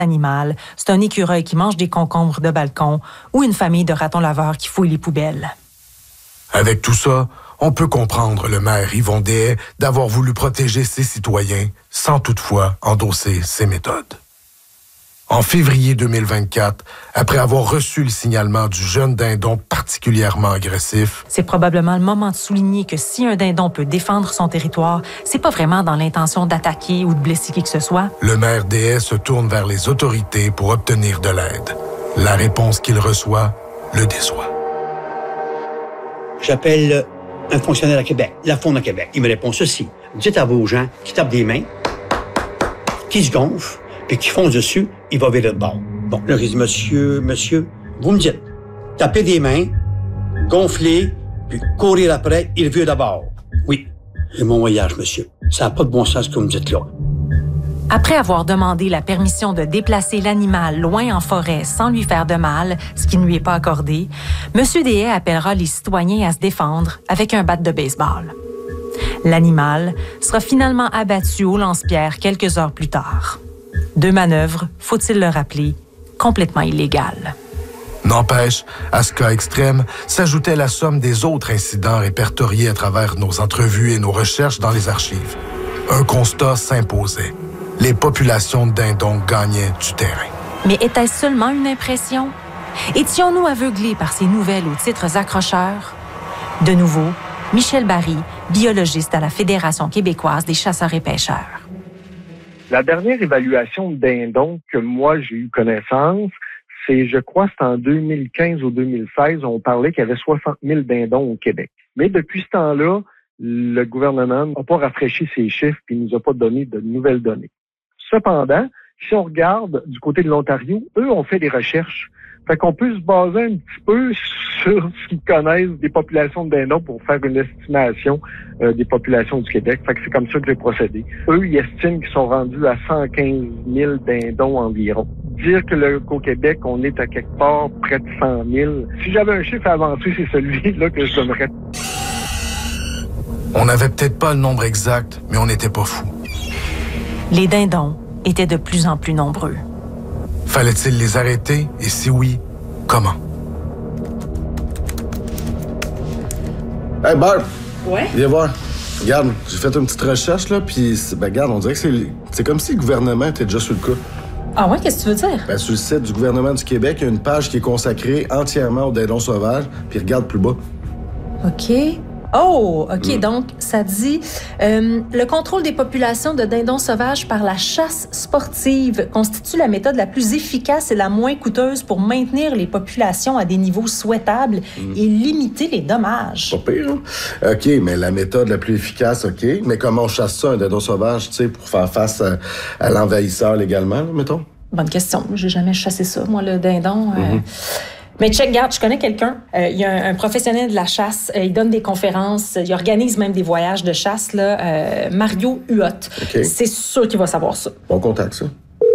animal, c'est un écureuil qui mange des concombres de balcon ou une famille de ratons laveurs qui fouillent les poubelles. Avec tout ça, on peut comprendre le maire Yvon Deshaies d'avoir voulu protéger ses citoyens sans toutefois endosser ses méthodes. En février 2024, après avoir reçu le signalement du jeune dindon particulièrement agressif, c'est probablement le moment de souligner que si un dindon peut défendre son territoire, c'est pas vraiment dans l'intention d'attaquer ou de blesser qui que ce soit. Le maire Deshaies se tourne vers les autorités pour obtenir de l'aide. La réponse qu'il reçoit le déçoit. J'appelle un fonctionnaire à Québec, la Fonde à Québec. Il me répond ceci. Dites à vos gens qui tapent des mains, qui se gonflent, puis qui foncent dessus, il va virer de bord. Bon, là, je dis, monsieur, vous me dites, tapez des mains, gonfler, puis courir après, il vire d'abord. Oui, c'est mon voyage, monsieur. Ça n'a pas de bon sens ce que vous me dites là. Après avoir demandé la permission de déplacer l'animal loin en forêt sans lui faire de mal, ce qui ne lui est pas accordé, M. Deshaies appellera les citoyens à se défendre avec un bat de baseball. L'animal sera finalement abattu au lance-pierre quelques heures plus tard. 2 manœuvres, faut-il le rappeler, complètement illégales. N'empêche, à ce cas extrême, s'ajoutait la somme des autres incidents répertoriés à travers nos entrevues et nos recherches dans les archives. Un constat s'imposait. Les populations de dindons gagnaient du terrain. Mais était-ce seulement une impression? Étions-nous aveuglés par ces nouvelles aux titres accrocheurs? De nouveau, Michel Barry, biologiste à la Fédération québécoise des chasseurs et pêcheurs. La dernière évaluation de dindons que moi j'ai eu connaissance, je crois que c'est en 2015 ou 2016, on parlait qu'il y avait 60 000 dindons au Québec. Mais depuis ce temps-là, le gouvernement n'a pas rafraîchi ses chiffres et ne nous a pas donné de nouvelles données. Cependant, si on regarde du côté de l'Ontario, eux ont fait des recherches. Fait qu'on peut se baser un petit peu sur ce qu'ils connaissent des populations de dindons pour faire une estimation des populations du Québec. Fait que c'est comme ça que j'ai procédé. Eux, ils estiment qu'ils sont rendus à 115 000 dindons environ. Dire qu'au Québec, on est à quelque part près de 100 000. Si j'avais un chiffre à avancer, c'est celui-là que je donnerais. On n'avait peut-être pas le nombre exact, mais on n'était pas fous. Les dindons étaient de plus en plus nombreux. Fallait-il les arrêter? Et si oui, comment? Hey Barb! Ouais? Viens voir. Regarde, j'ai fait une petite recherche, là, puis regarde, on dirait que c'est comme si le gouvernement était déjà sur le coup. Ah ouais, qu'est-ce que tu veux dire? Sur le site du gouvernement du Québec, il y a une page qui est consacrée entièrement aux dindons sauvages, puis regarde plus bas. OK. Oh, OK. Donc, ça dit le contrôle des populations de dindons sauvages par la chasse sportive constitue la méthode la plus efficace et la moins coûteuse pour maintenir les populations à des niveaux souhaitables et limiter les dommages. Pas pire, hein? OK, mais la méthode la plus efficace, OK. Mais comment on chasse ça, un dindon sauvage, tu sais, pour faire face à l'envahisseur légalement, là, mettons? Bonne question. J'ai jamais chassé ça, moi, le dindon. Mais check, garde, je connais quelqu'un. Il y a un professionnel de la chasse. Il donne des conférences. Il organise même des voyages de chasse, là. Mario Huot. Okay. C'est sûr qu'il va savoir ça. Bon contact, ça.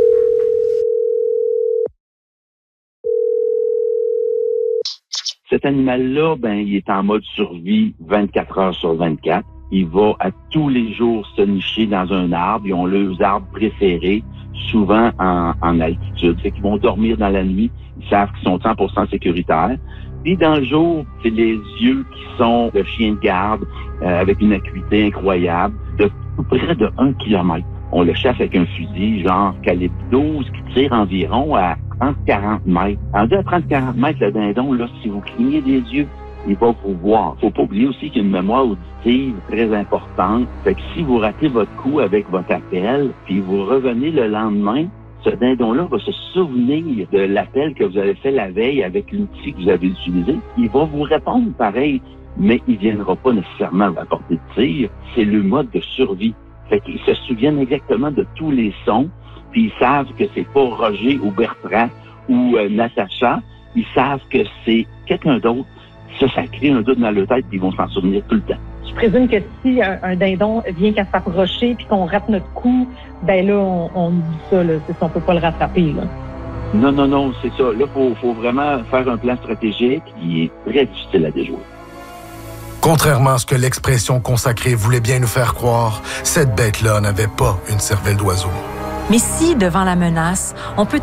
Cet animal-là, il est en mode survie 24 heures sur 24. Il va à tous les jours se nicher dans un arbre. Ils ont leurs arbres préférés, souvent en altitude. Fait qu'ils vont dormir dans la nuit. Ils savent qu'ils sont 100% sécuritaires. Puis dans le jour, c'est les yeux qui sont de chien de garde avec une acuité incroyable de près de 1 kilomètre. On le chasse avec un fusil genre calibre 12 qui tire environ à 30-40 mètres. En 2 à 30-40 mètres, le dindon, là, si vous clignez des yeux, il va vous voir. Faut pas oublier aussi qu'il y a une mémoire auditive très importante. Fait que si vous ratez votre coup avec votre appel, puis vous revenez le lendemain, ce dindon-là va se souvenir de l'appel que vous avez fait la veille avec l'outil que vous avez utilisé. Il va vous répondre pareil, mais il viendra pas nécessairement à portée de tir. C'est le mode de survie. Fait qu'ils se souviennent exactement de tous les sons, puis ils savent que c'est pas Roger ou Bertrand ou Natacha. Ils savent que c'est quelqu'un d'autre. Ça crée un doute dans leur tête, puis ils vont s'en souvenir tout le temps. Je présume que si un dindon vient qu'à s'approcher puis qu'on rate notre coup, là, on dit ça, là, c'est on peut pas le rattraper, là. Non, c'est ça. Là, faut vraiment faire un plan stratégique qui est très difficile à déjouer. Contrairement à ce que l'expression consacrée voulait bien nous faire croire, cette bête-là n'avait pas une cervelle d'oiseau. Mais si, devant la menace, on peut